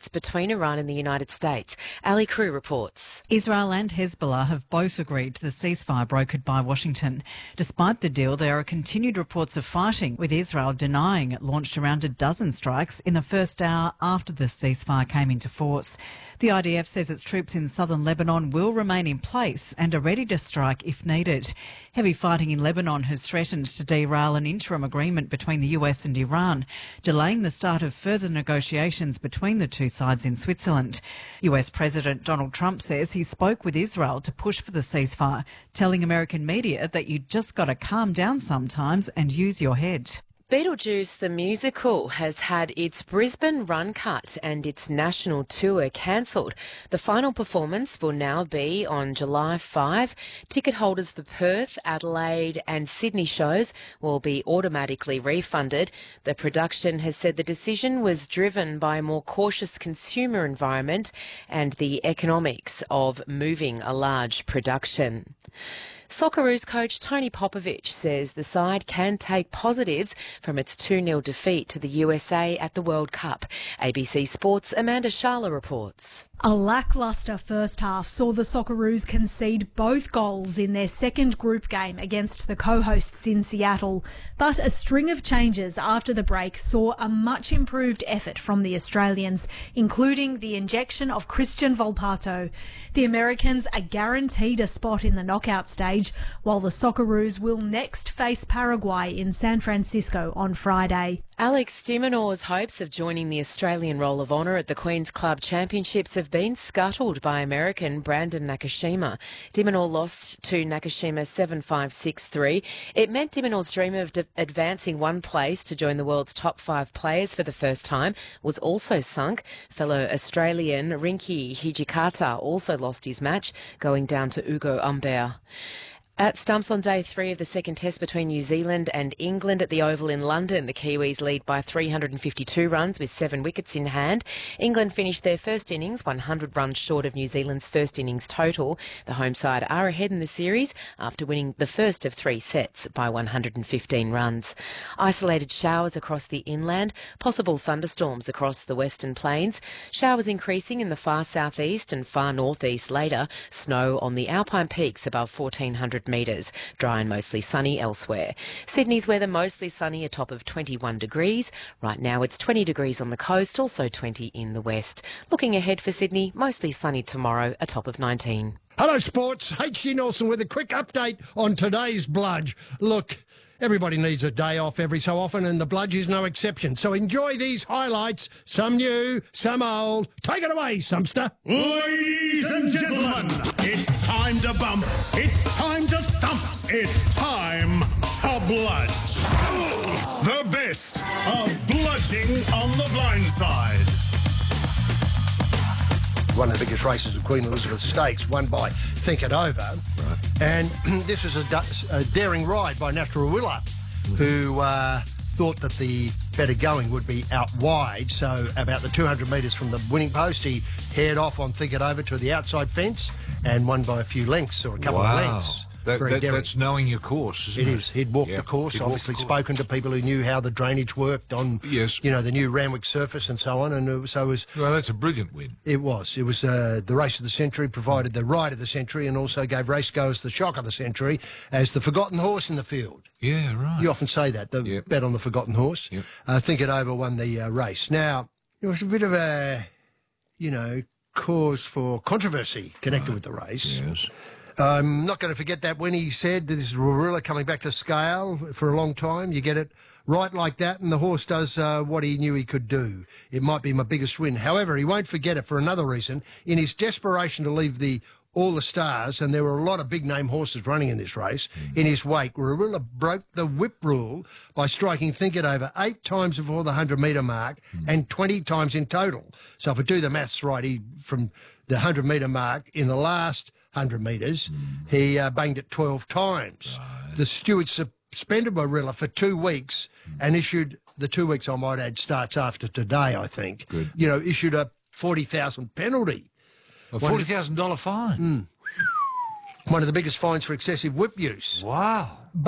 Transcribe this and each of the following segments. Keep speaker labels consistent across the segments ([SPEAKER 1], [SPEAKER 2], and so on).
[SPEAKER 1] talks between Iran and the United States. Ali Crew reports.
[SPEAKER 2] Israel and Hezbollah have both agreed to the ceasefire brokered by Washington. Despite the deal, there are continued reports of fighting, with Israel denying it launched around a dozen strikes in the first hour after the ceasefire came into force. The IDF says its troops in southern Lebanon will remain in place and are ready to strike if needed. Heavy fighting in Lebanon has threatened to derail an interim agreement between the US and Iran, delaying the start of further negotiations between the two sides in Switzerland. US President Donald Trump says he spoke with Israel to push for the ceasefire, telling American media that you just got to calm down sometimes and use your head.
[SPEAKER 1] Beetlejuice the Musical has had its Brisbane run cut and its national tour cancelled. The final performance will now be on July 5. Ticket holders for Perth, Adelaide and Sydney shows will be automatically refunded. The production has said the decision was driven by a more cautious consumer environment and the economics of moving a large production. Socceroos coach Tony Popovich says the side can take positives from its 2-0 defeat to the USA at the World Cup. ABC Sports' Amanda Sharla reports.
[SPEAKER 3] A lacklustre first half saw the Socceroos concede both goals in their second group game against the co-hosts in Seattle. But a string of changes after the break saw a much improved effort from the Australians, including the injection of Christian Volpato. The Americans are guaranteed a spot in the knockout stage, while the Socceroos will next face Paraguay in San Francisco on Friday.
[SPEAKER 1] Alex de Minaur's hopes of joining the Australian Roll of Honour at the Queen's Club Championships have been scuttled by American Brandon Nakashima. De Minaur lost to Nakashima 7-5, 6-3. It meant de Minaur's dream of advancing one place to join the world's top 5 players for the first time was also sunk. Fellow Australian Rinky Hijikata also lost his match, going down to Ugo Humbert. At stumps on day 3 of the second test between New Zealand and England at the Oval in London, the Kiwis lead by 352 runs with 7 wickets in hand. England finished their first innings 100 runs short of New Zealand's first innings total. The home side are ahead in the series after winning the first of 3 sets by 115 runs. Isolated showers across the inland, possible thunderstorms across the western plains. Showers increasing in the far southeast and far northeast later. Snow on the Alpine peaks above 1400 metres. Dry and mostly sunny elsewhere. Sydney's weather mostly sunny, a top of 21 degrees. Right now it's 20 degrees on the coast, also 20 in the west. Looking ahead for Sydney, mostly sunny tomorrow, a top of 19.
[SPEAKER 4] Hello Sports, H.G. Nelson with a quick update on today's Bludge. Look, everybody needs a day off every so often and the Bludge is no exception. So enjoy these highlights, some new, some old. Take it away, Sumster.
[SPEAKER 5] Ladies and gentlemen, it's time to bump, it's time to thump, it's time to bludge. The best of bludging on the blind side.
[SPEAKER 4] One of the biggest races of Queen Elizabeth Stakes, won by Think It Over. Right. And this is a daring ride by Natural Willa, who thought that the better going would be out wide. So about the 200 metres from the winning post, he haired off on Think It Over to the outside fence and won by a few lengths or a couple of lengths.
[SPEAKER 6] That's knowing your course, isn't it?
[SPEAKER 4] It is. He'd walked the course, obviously spoken to people who knew how the drainage worked on, the new Randwick surface and so on. And so it was...
[SPEAKER 6] Well, that's a brilliant win.
[SPEAKER 4] It was. It was the race of the century, provided the ride of the century, and also gave racegoers the shock of the century as the forgotten horse in the field.
[SPEAKER 6] Yeah, right.
[SPEAKER 4] You often say that, the bet on the forgotten horse.
[SPEAKER 6] Yep.
[SPEAKER 4] Think It Over won the race. Now, it was a bit of a, cause for controversy connected with the race.
[SPEAKER 6] Yes.
[SPEAKER 4] I'm not going to forget that when he said this is Warilla coming back to scale for a long time. You get it right like that, and the horse does what he knew he could do. It might be my biggest win. However, he won't forget it for another reason. In his desperation to leave all the stars, and there were a lot of big-name horses running in this race, in his wake, Warilla broke the whip rule by striking Think It Over 8 times before the 100-metre mark and 20 times in total. So if I do the maths right, from the 100-metre mark in the last 100 metres, he banged it 12 times. Right. The stewards suspended Warilla for 2 weeks and issued, the 2 weeks I might add starts after today, I think.
[SPEAKER 6] Good.
[SPEAKER 4] Issued a $40,000 penalty.
[SPEAKER 6] A $40,000 fine?
[SPEAKER 4] One of the biggest fines for excessive whip use.
[SPEAKER 6] Wow.
[SPEAKER 4] But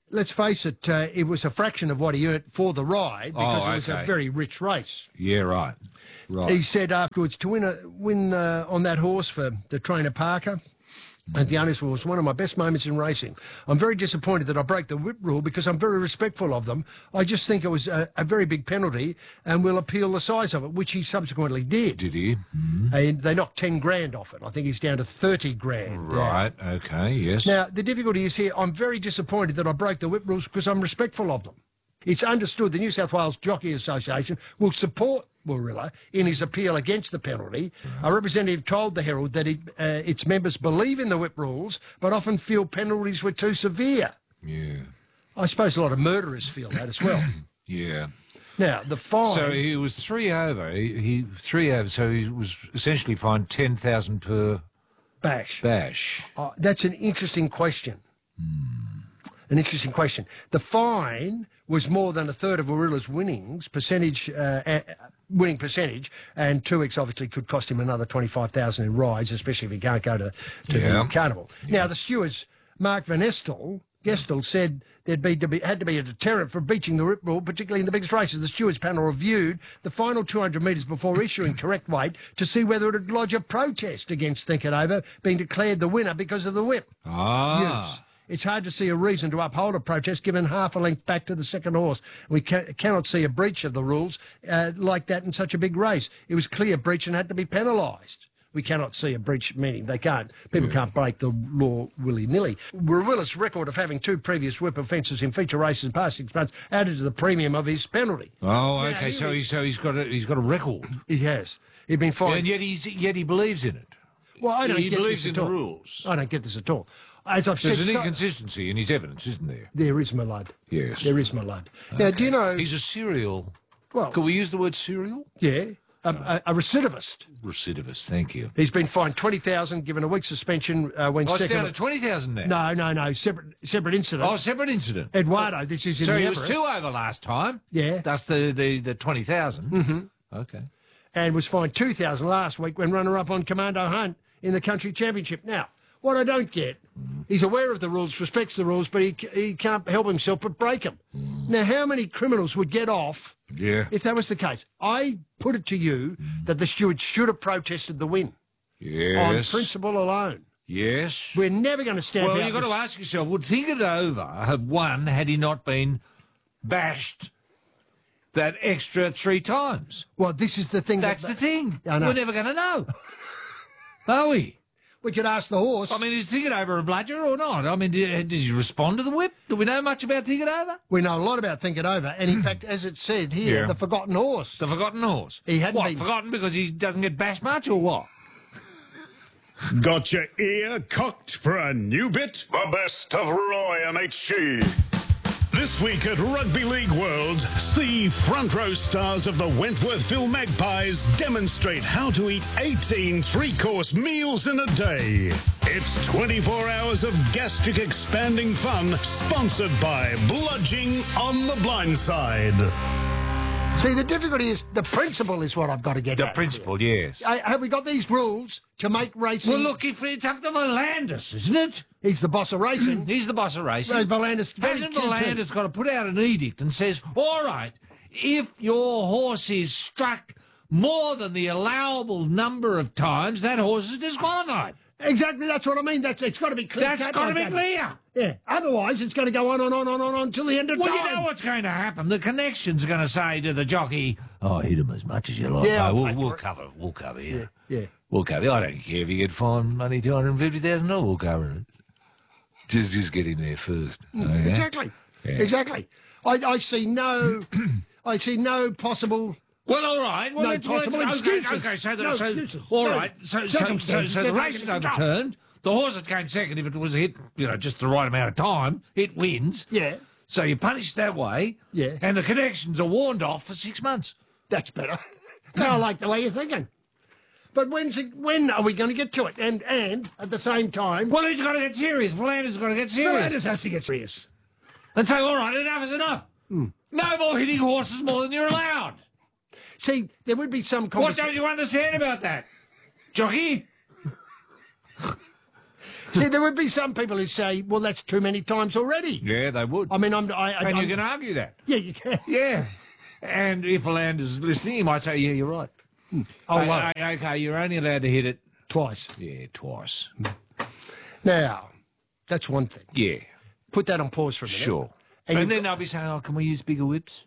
[SPEAKER 4] let's face it, it was a fraction of what he earned for the ride because it was a very rich race.
[SPEAKER 6] Yeah, right.
[SPEAKER 4] He said afterwards to win on that horse for the trainer Parker at the Onus was one of my best moments in racing. I'm very disappointed that I broke the whip rule because I'm very respectful of them. I just think it was a very big penalty and will appeal the size of it, which he subsequently did.
[SPEAKER 6] Did he?
[SPEAKER 4] And they knocked 10 grand off it. I think he's down to 30 grand.
[SPEAKER 6] Right, okay, yes.
[SPEAKER 4] Now, the difficulty is here, I'm very disappointed that I broke the whip rules because I'm respectful of them. It's understood the New South Wales Jockey Association will support Warilla in his appeal against the penalty. A representative told the Herald that its members believe in the whip rules but often feel penalties were too severe.
[SPEAKER 6] Yeah.
[SPEAKER 4] I suppose a lot of murderers feel that as well.
[SPEAKER 6] Yeah.
[SPEAKER 4] Now, the fine...
[SPEAKER 6] So he was 3 over. He 3 over, so he was essentially fined 10,000 per...
[SPEAKER 4] Bash.
[SPEAKER 6] That's
[SPEAKER 4] an interesting question. An interesting question. The fine was more than a third of Warilla's winning percentage, and 2X obviously could cost him another 25,000 in rides, especially if he can't go to the carnival. Yeah. Now, the stewards, Mark Van Gestel said had to be a deterrent for breaching the whip rule, particularly in the biggest races. The stewards panel reviewed the final 200 metres before issuing correct weight to see whether it would lodge a protest against Think It Over being declared the winner because of the whip use. It's hard to see a reason to uphold a protest given half a length back to the second horse. We cannot see a breach of the rules like that in such a big race. It was clear breach and had to be penalised. We cannot see a breach, meaning they can't. People can't break the law willy-nilly. Warilla's record of having 2 previous whip offences in feature races in past 6 months added to the premium of his penalty.
[SPEAKER 6] Oh, okay. So he's got a record.
[SPEAKER 4] He has. He's been fined.
[SPEAKER 6] And yet he believes in it.
[SPEAKER 4] Well, I don't
[SPEAKER 6] he
[SPEAKER 4] get
[SPEAKER 6] believes
[SPEAKER 4] this
[SPEAKER 6] in
[SPEAKER 4] at
[SPEAKER 6] the
[SPEAKER 4] all.
[SPEAKER 6] rules.
[SPEAKER 4] I don't get this at all. As I've
[SPEAKER 6] There's
[SPEAKER 4] said,
[SPEAKER 6] an inconsistency in his evidence, isn't there?
[SPEAKER 4] There is, my lad.
[SPEAKER 6] Yes.
[SPEAKER 4] There is, my lad. Okay. Now, do you know...
[SPEAKER 6] He's a serial...
[SPEAKER 4] Well...
[SPEAKER 6] Can we use the word serial?
[SPEAKER 4] Yeah. A recidivist.
[SPEAKER 6] Recidivist, thank you.
[SPEAKER 4] He's been fined 20,000, given a week's suspension when
[SPEAKER 6] it's down to 20,000 now?
[SPEAKER 4] No. Separate incident.
[SPEAKER 6] Oh, separate incident.
[SPEAKER 4] Eduardo, this is in
[SPEAKER 6] so
[SPEAKER 4] the
[SPEAKER 6] he
[SPEAKER 4] Everest.
[SPEAKER 6] was 2 over last time?
[SPEAKER 4] Yeah.
[SPEAKER 6] That's the 20,000?
[SPEAKER 4] Mm-hmm.
[SPEAKER 6] Okay.
[SPEAKER 4] And was fined 2,000 last week when runner-up on Commando Hunt in the country championship. Now, what I don't get, he's aware of the rules, respects the rules, but he can't help himself but break them. Now, how many criminals would get off if that was the case? I put it to you that the stewards should have protested the win.
[SPEAKER 6] Yes.
[SPEAKER 4] On principle alone.
[SPEAKER 6] Yes.
[SPEAKER 4] We're never going to stamp out
[SPEAKER 6] Well, you've got to ask yourself, would Think It Over have won had he not been bashed that extra 3 times?
[SPEAKER 4] Well, this is the thing.
[SPEAKER 6] That's the thing.
[SPEAKER 4] I know.
[SPEAKER 6] We're never going to know. Are we?
[SPEAKER 4] We could ask the horse.
[SPEAKER 6] I mean, is Think It Over a bludger or not? I mean, did he respond to the whip? Do we know much about Think It Over?
[SPEAKER 4] We know a lot about Think It Over, and in fact, as it said here, the forgotten horse.
[SPEAKER 6] The forgotten horse?
[SPEAKER 4] He hadn't been...
[SPEAKER 6] forgotten because he doesn't get bashed much, or what?
[SPEAKER 5] Got your ear cocked for a new bit? The best of Roy MHG. This week at Rugby League World, see front row stars of the Wentworthville Magpies demonstrate how to eat 18 three-course meals in a day. It's 24 hours of gastric expanding fun, sponsored by Bludging on the Blind Side.
[SPEAKER 4] See, the difficulty is the principle is what I've got to get at.
[SPEAKER 6] The principle, yes.
[SPEAKER 4] Have we got these rules to make racing...
[SPEAKER 6] Well, look, if it's up to Volandis, isn't it?
[SPEAKER 4] He's the boss of racing.
[SPEAKER 6] He's the boss of racing.
[SPEAKER 4] Well, Volandis
[SPEAKER 6] hasn't Volandis got to put out an edict and says, all right, if your horse is struck more than the allowable number of times, that horse is disqualified.
[SPEAKER 4] Exactly, that's what I mean. It's got to be clear.
[SPEAKER 6] That's got to be clear.
[SPEAKER 4] Yeah. Otherwise, it's going to go on until the end of time.
[SPEAKER 6] Well, you know what's going to happen. The connection's going to say to the jockey, "Oh, hit him as much as you like.
[SPEAKER 4] Yeah,
[SPEAKER 6] we'll cover. We'll cover you.
[SPEAKER 4] Yeah.
[SPEAKER 6] We'll cover you. I don't care if you get fined money, $250,000. We'll cover it. Just get him there first. Okay?
[SPEAKER 4] Exactly.
[SPEAKER 6] Yeah.
[SPEAKER 4] Exactly. I see no. I see no possible.
[SPEAKER 6] Well, all right. Well,
[SPEAKER 4] no possible excuses.
[SPEAKER 6] Okay, so
[SPEAKER 4] excuses.
[SPEAKER 6] All right. So the race is overturned. The horse that came second, if it was hit, just the right amount of time, it wins.
[SPEAKER 4] Yeah.
[SPEAKER 6] So you punish that way.
[SPEAKER 4] Yeah.
[SPEAKER 6] And the connections are warned off for 6 months.
[SPEAKER 4] That's better. I like the way you're thinking. But when are we going to get to it? And at the same time...
[SPEAKER 6] Well, he's got to get serious. Volandis got to get serious.
[SPEAKER 4] Volandis has to get serious.
[SPEAKER 6] And say, all right, enough is enough. No more hitting horses more than you're allowed.
[SPEAKER 4] See, there would be some
[SPEAKER 6] What don't you understand about that, jockey?
[SPEAKER 4] See, there would be some people who say, well, that's too many times already.
[SPEAKER 6] Yeah, they would.
[SPEAKER 4] I mean,
[SPEAKER 6] and you can argue that.
[SPEAKER 4] Yeah, you can.
[SPEAKER 6] Yeah. And if a lander's listening, he might say, yeah, you're right.
[SPEAKER 4] Oh, well.
[SPEAKER 6] Okay, you're only allowed to hit it
[SPEAKER 4] Twice.
[SPEAKER 6] Yeah, twice.
[SPEAKER 4] Now, that's one thing.
[SPEAKER 6] Yeah.
[SPEAKER 4] Put that on pause for a minute.
[SPEAKER 6] Sure. And then they'll be saying, oh, can we use bigger whips?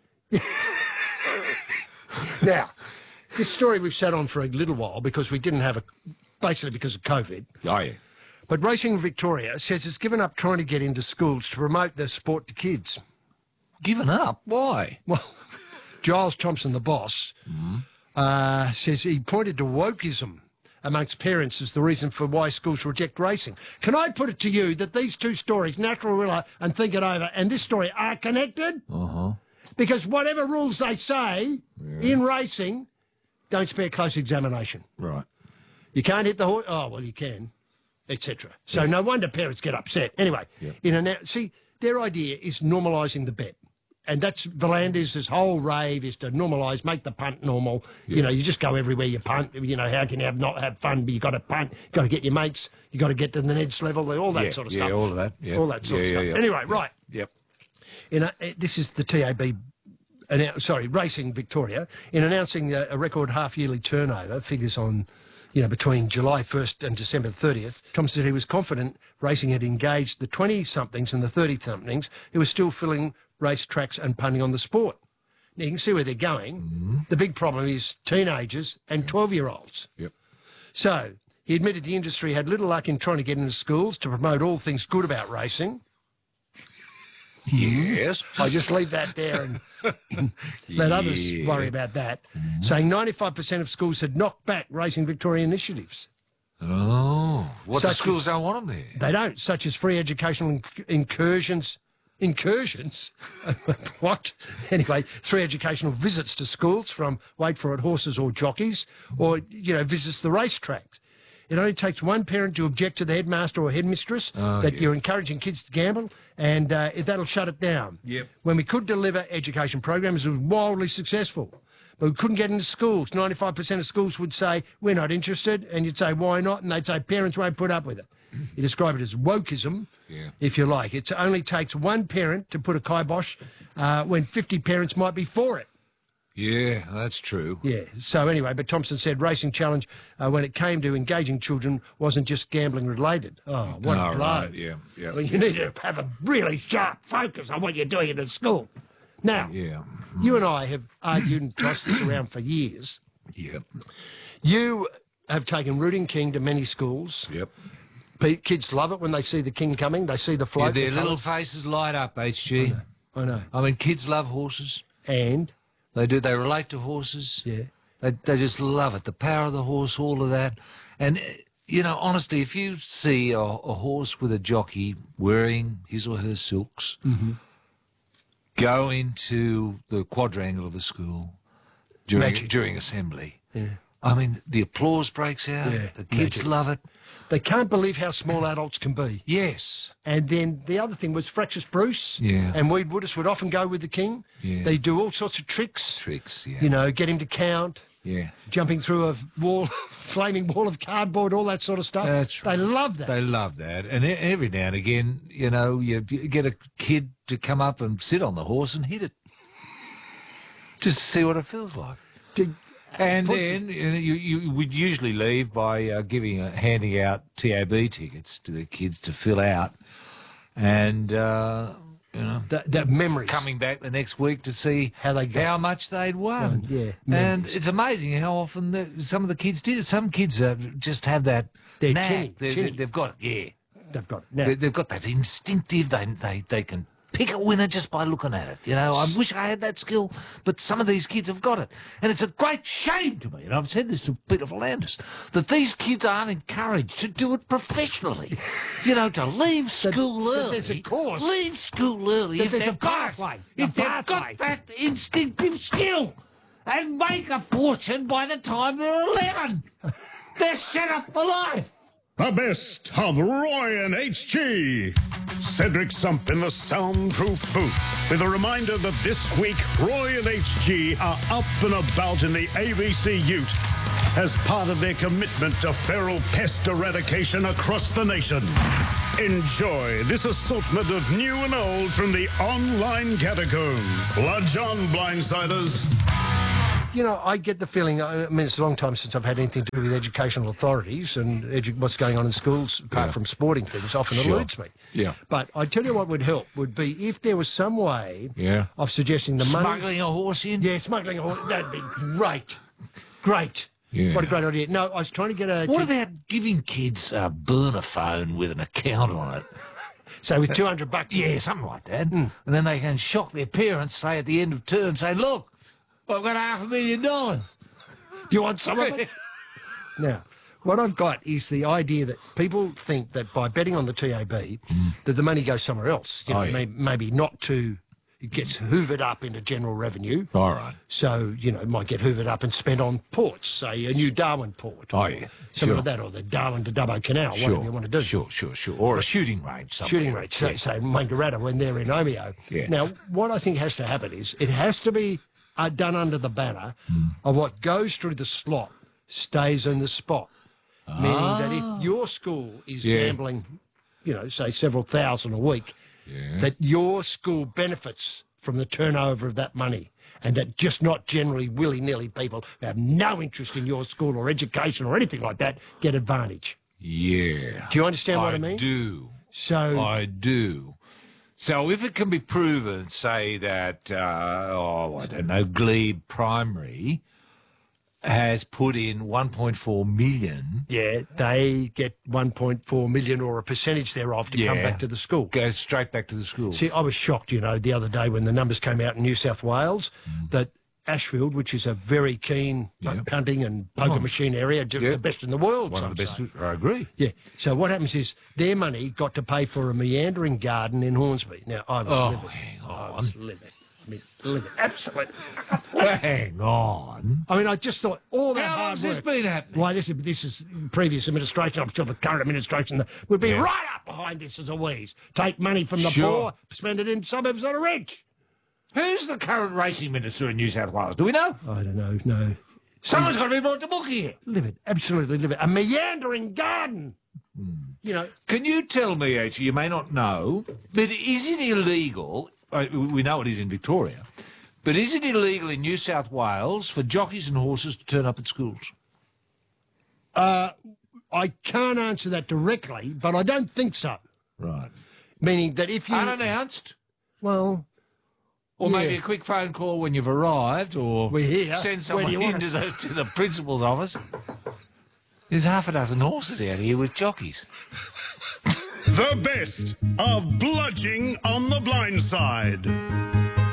[SPEAKER 4] Now, this story we've sat on for a little while because we didn't have basically because of COVID.
[SPEAKER 6] Oh, yeah.
[SPEAKER 4] But Racing Victoria says it's given up trying to get into schools to promote the sport to kids.
[SPEAKER 6] Given up? Why?
[SPEAKER 4] Well, Giles Thompson, the boss, says he pointed to wokeism amongst parents as the reason for why schools reject racing. Can I put it to you that these two stories, Natural Rilla and Think It Over, and this story are connected?
[SPEAKER 6] Uh-huh.
[SPEAKER 4] Because whatever rules they say in racing, don't spare close examination.
[SPEAKER 6] Right.
[SPEAKER 4] You can't hit the horse. Oh, well, you can, etc. So no wonder parents get upset. Anyway, see, their idea is normalising the bet. And that's Volandis' whole rave is to normalise, make the punt normal. Yeah. You know, you just go everywhere you punt. You know, how can you not have fun? But you got to punt, you got to get your mates, you got to get to the Neds level, all that sort of stuff.
[SPEAKER 6] Yeah, all of that. Yeah.
[SPEAKER 4] All that sort of stuff.
[SPEAKER 6] Yeah.
[SPEAKER 4] Anyway, right.
[SPEAKER 6] Yep.
[SPEAKER 4] This is the TAB, Racing Victoria, in announcing a record half-yearly turnover, figures on, between July 1st and December 30th. Thompson said he was confident racing had engaged the 20-somethings and the 30-somethings who were still filling race tracks and punting on the sport. Now, you can see where they're going. Mm-hmm. The big problem is teenagers and 12-year-olds.
[SPEAKER 6] Yep.
[SPEAKER 4] So he admitted the industry had little luck in trying to get into schools to promote all things good about racing.
[SPEAKER 6] Yes.
[SPEAKER 4] I just leave that there and let others worry about that. Mm-hmm. Saying 95% of schools had knocked back Racing Victoria initiatives.
[SPEAKER 6] Oh. What, the schools don't want them there?
[SPEAKER 4] They don't, such as free educational incursions. What? Anyway, 3 educational visits to schools from, wait for it, horses or jockeys, or, visits the racetracks. It only takes one parent to object to the headmaster or headmistress you're encouraging kids to gamble, and that'll shut it down.
[SPEAKER 6] Yep.
[SPEAKER 4] When we could deliver education programs, it was wildly successful. But we couldn't get into schools. 95% of schools would say, we're not interested, and you'd say, why not? And they'd say, parents won't put up with it. You describe it as wokeism, if you like. It only takes one parent to put a kibosh when 50 parents might be for it.
[SPEAKER 6] Yeah, that's true.
[SPEAKER 4] Yeah. So anyway, but Thompson said Racing Challenge, when it came to engaging children, wasn't just gambling related. Oh, what a blow.
[SPEAKER 6] Right. Yeah.
[SPEAKER 4] I mean, you need to have a really sharp focus on what you're doing in the school. Now, you and I have argued and tossed this around for years.
[SPEAKER 6] Yep.
[SPEAKER 4] You have taken Rooting King to many schools.
[SPEAKER 6] Yep.
[SPEAKER 4] Kids love it when they see the king coming. They see the float.
[SPEAKER 6] Yeah, their little faces light up, HG.
[SPEAKER 4] I know.
[SPEAKER 6] I mean, kids love horses.
[SPEAKER 4] And?
[SPEAKER 6] They do. They relate to horses.
[SPEAKER 4] Yeah.
[SPEAKER 6] They just love it. The power of the horse, all of that. And, honestly, if you see a horse with a jockey wearing his or her silks, go into the quadrangle of a school during assembly.
[SPEAKER 4] Yeah.
[SPEAKER 6] I mean, the applause breaks out. Yeah. The kids love it.
[SPEAKER 4] They can't believe how small adults can be.
[SPEAKER 6] Yes.
[SPEAKER 4] And then the other thing was Fractious Bruce and Weed Woodis would often go with the king.
[SPEAKER 6] Yeah.
[SPEAKER 4] They do all sorts of tricks.
[SPEAKER 6] Tricks, yeah.
[SPEAKER 4] Get him to count.
[SPEAKER 6] Yeah.
[SPEAKER 4] Jumping through a flaming wall of cardboard, all that sort of stuff.
[SPEAKER 6] That's right.
[SPEAKER 4] They love that.
[SPEAKER 6] They love that. And every now and again, you get a kid to come up and sit on the horse and hit it. Just to see what it feels like. And then you would usually leave by handing out TAB tickets to the kids to fill out, and
[SPEAKER 4] that memory
[SPEAKER 6] coming back the next week to see how much they'd won.
[SPEAKER 4] Yeah,
[SPEAKER 6] and it's amazing how often some of the kids did it. Some kids just have that knack. They've got it. Yeah,
[SPEAKER 4] they've got it.
[SPEAKER 6] They've got that instinctive. They can pick a winner just by looking at it. I wish I had that skill, but some of these kids have got it. And it's a great shame to me, and I've said this to Peter Volandis, that these kids aren't encouraged to do it professionally. To leave school early.
[SPEAKER 4] There's a course.
[SPEAKER 6] Leave school early if they've got that instinctive skill and make a fortune by the time they're 11. They're set up for life.
[SPEAKER 5] The best of Roy and HG. Cedric Sump in the soundproof booth with a reminder that this week Roy and HG are up and about in the ABC Ute as part of their commitment to feral pest eradication across the nation. Enjoy this assortment of new and old from the online catacombs. Bludge on, blindsiders.
[SPEAKER 4] You know, I get the feeling, I mean, it's a long time since I've had anything to do with educational authorities and what's going on in schools, apart from sporting things, often eludes me.
[SPEAKER 6] Yeah.
[SPEAKER 4] But I tell you what would help would be if there was some way of suggesting the money...
[SPEAKER 6] Smuggling a horse in?
[SPEAKER 4] Yeah, smuggling a horse. That'd be great. Great.
[SPEAKER 6] Yeah.
[SPEAKER 4] What a great idea. No, I was trying to get a...
[SPEAKER 6] What about giving kids a burner phone with an account on it?
[SPEAKER 4] So with $200?
[SPEAKER 6] Yeah, something like that. And then they can shock their parents, say at the end of term, say, look, I've got $500,000.
[SPEAKER 4] You want some of it? Now, what I've got is the idea that people think that by betting on the TAB, that the money goes somewhere else. You know, maybe not to... It gets hoovered up into general revenue.
[SPEAKER 6] All right.
[SPEAKER 4] So, you know, it might get hoovered up and spent on ports, say a new Darwin port.
[SPEAKER 6] Oh, yeah.
[SPEAKER 4] Something like that, or the Darwin to Dubbo Canal, whatever you want to do.
[SPEAKER 6] Sure. Or a shooting range.
[SPEAKER 4] Shooting range, say Wangaratta when they're in Omeo.
[SPEAKER 6] Yeah.
[SPEAKER 4] Now, what I think has to happen is it has to be done under the banner of what goes through the slot stays in the spot. Meaning that if your school is gambling, you know, say several thousand a week, that your school benefits from the turnover of that money, and that just not generally willy-nilly people who have no interest in your school or education or anything like that get advantage.
[SPEAKER 6] Yeah.
[SPEAKER 4] Do you understand what I mean?
[SPEAKER 6] I do.
[SPEAKER 4] So
[SPEAKER 6] I do. So if it can be proven, say that, I don't know, Glebe Primary has put in 1.4 million.
[SPEAKER 4] Yeah, they get 1.4 million or a percentage thereof to come back to the school.
[SPEAKER 6] Go straight back to the school.
[SPEAKER 4] See, I was shocked, you know, the other day when the numbers came out in New South Wales that Ashfield, which is a very keen punting and poker machine area, the best in the world.
[SPEAKER 6] One of the best, I agree.
[SPEAKER 4] Yeah. So what happens is their money got to pay for a meandering garden in Hornsby. Now, I was livid.
[SPEAKER 6] Hang on.
[SPEAKER 4] I was livid. Absolutely.
[SPEAKER 6] Hang on.
[SPEAKER 4] I mean, I just thought all that
[SPEAKER 6] How
[SPEAKER 4] hard
[SPEAKER 6] long's
[SPEAKER 4] work.
[SPEAKER 6] this been happening?
[SPEAKER 4] Why, this is previous administration. I'm sure the current administration would be right up behind this as a wheeze. Take money from the poor, spend it in suburbs that are rich.
[SPEAKER 6] Who's the current racing minister in New South Wales? Do we know?
[SPEAKER 4] I don't know, no.
[SPEAKER 6] Someone's got to be brought to book here.
[SPEAKER 4] Livid, absolutely livid. A meandering garden. You know.
[SPEAKER 6] Can you tell me, actually, you may not know, but is it illegal... We know it is in Victoria. But is it illegal in New South Wales for jockeys and horses to turn up at schools?
[SPEAKER 4] I can't answer that directly, but I don't think so.
[SPEAKER 6] Right.
[SPEAKER 4] Meaning that if you...
[SPEAKER 6] Unannounced?
[SPEAKER 4] Well...
[SPEAKER 6] Or maybe a quick phone call when you've arrived, or
[SPEAKER 4] we're here.
[SPEAKER 6] Send someone into the principal's office. There's half a dozen horses out here with jockeys.
[SPEAKER 5] The best of bludging on the blind side.